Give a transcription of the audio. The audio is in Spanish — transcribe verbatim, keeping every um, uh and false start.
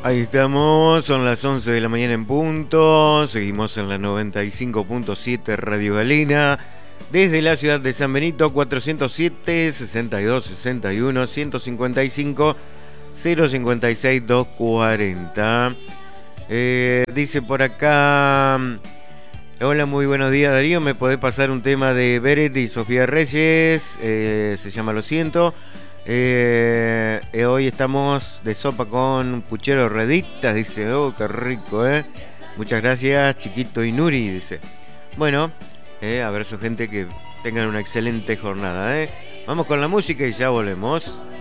Ahí estamos, son las once de la mañana en punto, seguimos en la noventa y cinco punto siete Radio Galena, desde la ciudad de San Benito, cuatrocientos siete, sesenta y dos, sesenta y uno, ciento cincuenta y cinco, cero cincuenta y seis, doscientos cuarenta. Eh, dice por acá, hola, muy buenos días Darío, ¿me podés pasar un tema de Beret y Sofía Reyes? Eh, se llama Lo Siento. Eh, eh, hoy estamos de sopa con puchero reditas, dice, oh, qué rico, eh. Muchas gracias, Chiquito y Nuri, dice. Bueno, eh, a ver su gente que tengan una excelente jornada, eh. Vamos con la música y ya volvemos.